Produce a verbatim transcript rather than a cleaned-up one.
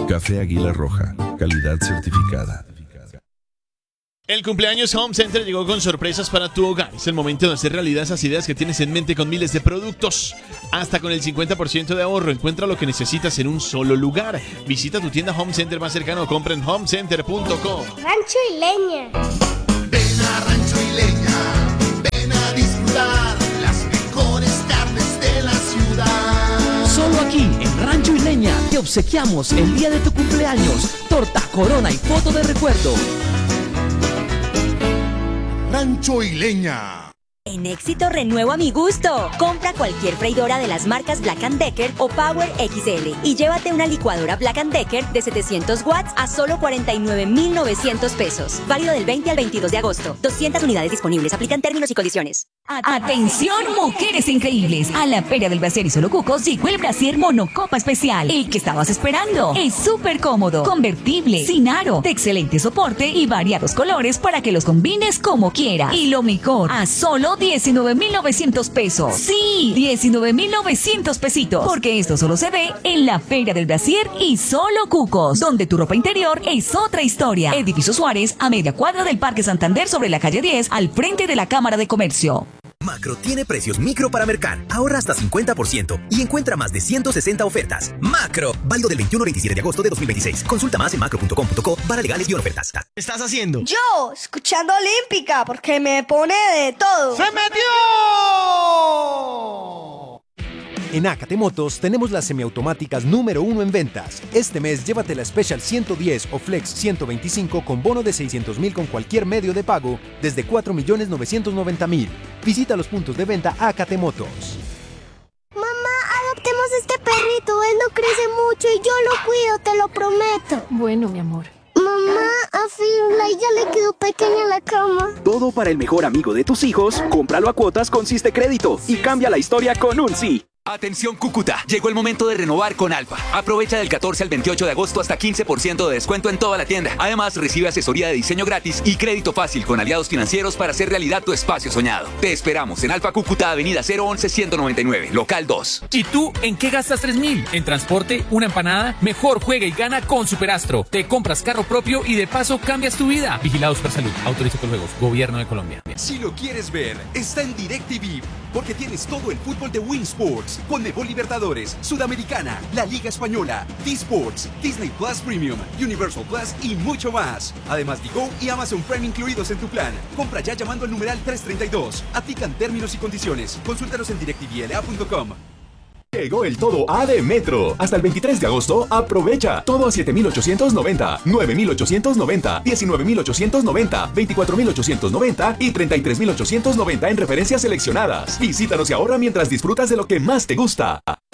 Café Águila Roja, calidad certificada. El cumpleaños Home Center llegó con sorpresas para tu hogar. Es el momento de hacer realidad esas ideas que tienes en mente con miles de productos. Hasta con el cincuenta por ciento de ahorro. Encuentra lo que necesitas en un solo lugar. Visita tu tienda Home Center más cercano o compra en home center punto com. Rancho y Leña. Ven a Rancho y Leña. Ven a disfrutar las mejores carnes de la ciudad. Solo aquí, en Rancho y Leña, te obsequiamos el día de tu cumpleaños. Torta, corona y foto de recuerdo. Rancho y Leña. En Éxito renuevo a mi gusto. Compra cualquier freidora de las marcas Black and Decker o Power X L y llévate una licuadora Black and Decker de setecientos watts a solo cuarenta y nueve mil novecientos pesos. Válido del veinte al veintidós de agosto. doscientas unidades disponibles. Aplican términos y condiciones. Atención, mujeres increíbles. A la Feria del Brasier y Solo Cucos llegó el Brasier Monocopa Especial. El que estabas esperando. Es súper cómodo, convertible, sin aro, de excelente soporte y variados colores para que los combines como quieras. Y lo mejor, a solo diecinueve mil novecientos pesos. Sí, diecinueve mil novecientos pesitos. Porque esto solo se ve en la Feria del Brasier y Solo Cucos, donde tu ropa interior es otra historia. Edificio Suárez, a media cuadra del Parque Santander sobre la calle diez, al frente de la Cámara de Comercio. Macro tiene precios micro para Mercar. Ahorra hasta cincuenta por ciento y encuentra más de ciento sesenta ofertas. Macro, válido del veintiuno al veintisiete de agosto de dos mil veintiséis. Consulta más en macro punto com punto co para legales y ofertas. ¿Qué estás haciendo? Yo, escuchando Olímpica, porque me pone de todo. ¡Se metió! En Acate Motos tenemos las semiautomáticas número uno en ventas. Este mes llévate la Special ciento diez o Flex ciento veinticinco con bono de seiscientos mil con cualquier medio de pago desde cuatro millones novecientos noventa mil. Visita los puntos de venta Acate Motos. Mamá, adoptemos este perrito. Él no crece mucho y yo lo cuido, te lo prometo. Bueno, mi amor. Mamá, a Firulai ya le quedó pequeña la cama. Todo para el mejor amigo de tus hijos. Cómpralo a cuotas con Siste Crédito y cambia la historia con un sí. Atención Cúcuta, llegó el momento de renovar con Alfa. Aprovecha del catorce al veintiocho de agosto hasta quince por ciento de descuento en toda la tienda. Además, recibe asesoría de diseño gratis y crédito fácil con aliados financieros para hacer realidad tu espacio soñado. Te esperamos en Alfa Cúcuta, avenida cero once ciento noventa y nueve, local dos. ¿Y tú en qué gastas tres mil? ¿En transporte? ¿Una empanada? Mejor juega y gana con Superastro. Te compras carro propio y de paso cambias tu vida. Vigilado Supersalud, autoriza con juegos, Gobierno de Colombia. Si lo quieres ver, está en DirecTV, porque tienes todo el fútbol de Win Sports, Conmebol Libertadores, Sudamericana, la Liga Española, D-Sports, Disney Plus Premium, Universal Plus y mucho más. Además, Digo y Amazon Prime incluidos en tu plan. Compra ya llamando al numeral trescientos treinta y dos. Aplican términos y condiciones. Consúltanos en direct t v l a punto com. Llegó el todo A de Metro. Hasta el veintitrés de agosto, aprovecha. Todo a siete mil ochocientos noventa, nueve mil ochocientos noventa, diecinueve mil ochocientos noventa, veinticuatro mil ochocientos noventa y treinta y tres mil ochocientos noventa en referencias seleccionadas. Visítanos y ahorra mientras disfrutas de lo que más te gusta.